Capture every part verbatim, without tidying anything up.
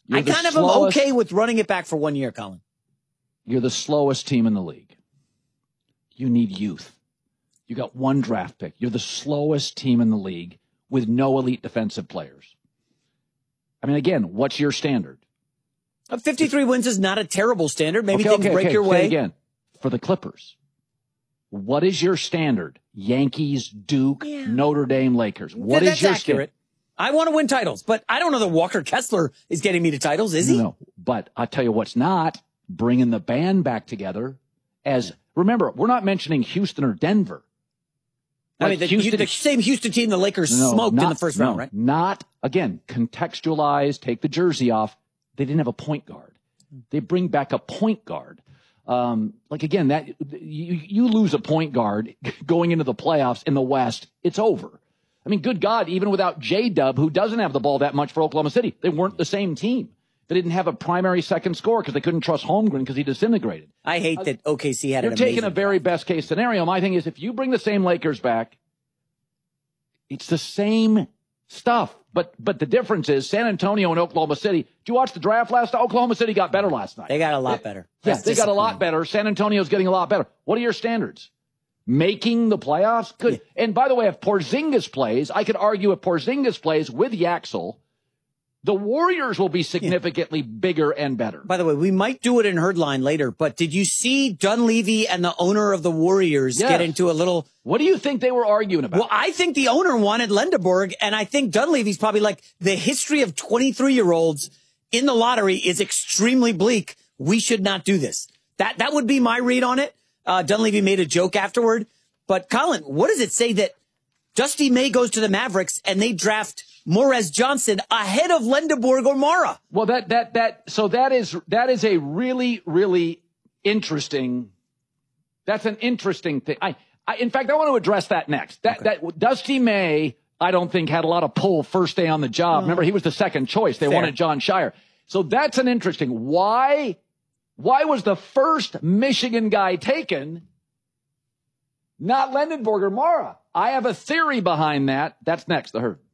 You're I kind of slowest, am okay with running it back for one year, Colin. You're the slowest team in the league. You need youth. You got one draft pick. You're the slowest team in the league with no elite defensive players. I mean, again, what's your standard? Uh, fifty-three wins is not a terrible standard. Maybe okay, things okay, break okay. your Say way. it again. For the Clippers, what is your standard? Yankees, Duke, Yeah. Notre Dame, Lakers. What That's is your accurate. standard? I want to win titles, but I don't know that Walker Kessler is getting me to titles, is No, he? no. But I'll tell you what's not. Bringing the band back together as, remember, we're not mentioning Houston or Denver. I Like mean, the Houston, Houston, the same Houston team the Lakers no, smoked not, in the first no, round, right? Not, again, contextualize, take the jersey off. They didn't have a point guard. They bring back a point guard. Um, like, again, that you, you lose a point guard going into the playoffs in the West, it's over. I mean, good God, even without J-Dub, who doesn't have the ball that much for Oklahoma City, they weren't the same team. They didn't have a primary second scorer because they couldn't trust Holmgren because he disintegrated. I hate that O K C had You're an taking a amazing very draft. best case scenario. My thing is, if you bring the same Lakers back, it's the same stuff. But but the difference is San Antonio and Oklahoma City. Did you watch the draft last night? Oklahoma City got better last night. They got a lot better. Yes, That's they got a lot disappointing. better. San Antonio's getting a lot better. What are your standards? Making the playoffs? Good. Yeah. And by the way, if Porzingis plays, I could argue if Porzingis plays with Yaxel, the Warriors will be significantly yeah. bigger and better. By the way, we might do it in Herdline later, but did you see Dunleavy and the owner of the Warriors yes. get into a little... What do you think they were arguing about? Well, I think the owner wanted Lendeborg, and I think Dunleavy's probably like, the history of twenty-three-year-olds in the lottery is extremely bleak. We should not do this. That that would be my read on it. Uh, Dunleavy made a joke afterward. But, Colin, what does it say that Dusty May goes to the Mavericks and they draft Morez Johnson ahead of Lendeborg or Mara? Well, that, that, that, so that is, that is a really, really interesting, that's an interesting thing. I, I, in fact, I want to address that next. That, okay. that, Dusty May, I don't think had a lot of pull first day on the job. Oh. Remember, he was the second choice. They Fair. wanted John Shire. So that's an interesting, why, why was the first Michigan guy taken not Lendeborg or Mara? I have a theory behind that. That's next, the Herd.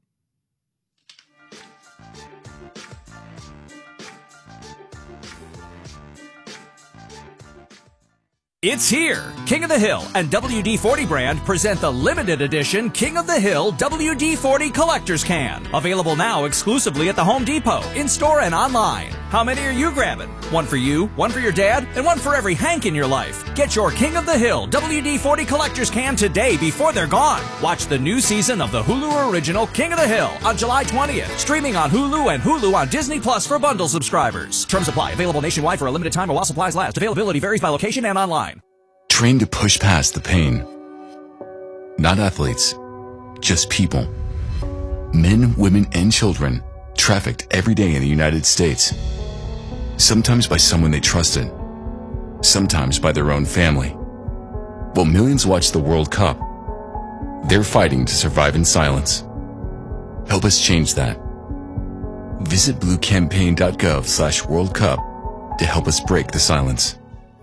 It's here. King of the Hill and W D forty brand present the limited edition King of the Hill W D forty Collector's Can. Available now exclusively at the Home Depot, in-store and online. How many are you grabbing? One for you, one for your dad, and one for every Hank in your life. Get your King of the Hill W D forty Collector's Can today before they're gone. Watch the new season of the Hulu original King of the Hill on July twentieth. Streaming on Hulu and Hulu on Disney Plus for bundle subscribers. Terms apply. Available nationwide for a limited time or while supplies last. Availability varies by location and online. Train to push past the pain. Not athletes, just people. Men, women, and children trafficked every day in the United States. Sometimes by someone they trusted, sometimes by their own family. While millions watch the World Cup, they're fighting to survive in silence. Help us change that. Visit bluecampaign.gov slash World Cup to help us break the silence.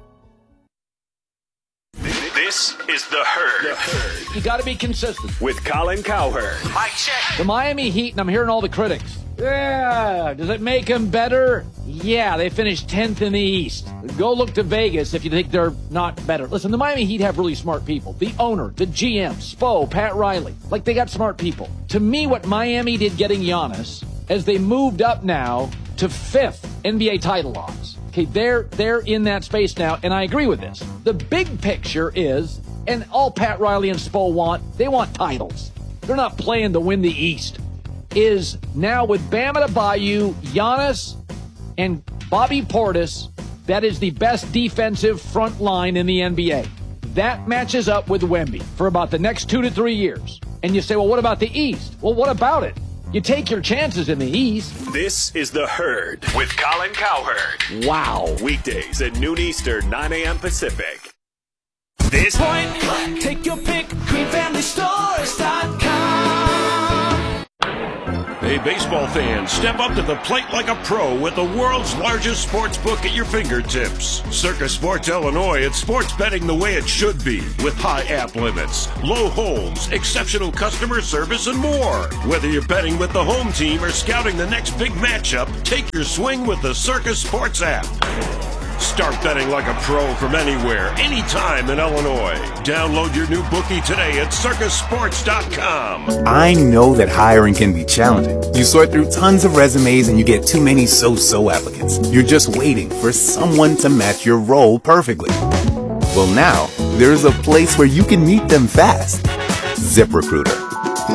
This is The Herd. The Herd. You got to be consistent. With Colin Cowherd. Mic check. The Miami Heat, and I'm hearing all the critics. Yeah, does it make them better? Yeah, they finished tenth in the East. Go look to Vegas if you think they're not better. Listen, the Miami Heat have really smart people. The owner, the G M, Spo, Pat Riley. Like, they got smart people. To me, what Miami did getting Giannis, as they moved up now to fifth N B A title odds. Okay, they're, they're in that space now, and I agree with this. The big picture is, and all Pat Riley and Spo want, they want titles. They're not playing to win the East. Is now with Bam Adebayo, Giannis, and Bobby Portis, that is the best defensive front line in the N B A. That matches up with Wemby for about the next two to three years. And you say, well, what about the East? Well, what about it? You take your chances in the East. This is The Herd with Colin Cowherd. Wow. Weekdays at noon Eastern, nine a.m. Pacific. This point, take your pick, green family stores dot com. Hey, baseball fans, step up to the plate like a pro with the world's largest sports book at your fingertips. Circa Sports Illinois, it's sports betting the way it should be, with high app limits, low holds, exceptional customer service, and more. Whether you're betting with the home team or scouting the next big matchup, take your swing with the Circa Sports app. Start betting like a pro from anywhere, anytime in Illinois. Download your new bookie today at circus sports dot com. I know that hiring can be challenging. You sort through tons of resumes and you get too many so-so applicants. You're just waiting for someone to match your role perfectly. Well, now, there's a place where you can meet them fast. ZipRecruiter.